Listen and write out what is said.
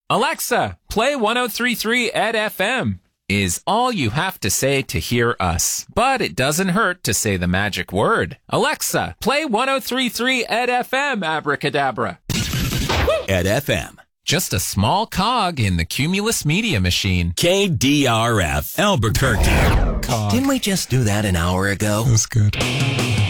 Alexa, play 103.3 Ed FM is all you have to say to hear us. But it doesn't hurt to say the magic word. Alexa, play 103.3 Ed FM, abracadabra. Ed FM. Just a small cog in the Cumulus Media Machine. KDRF, Albuquerque. Cog. Didn't we just do that an hour ago? That was good.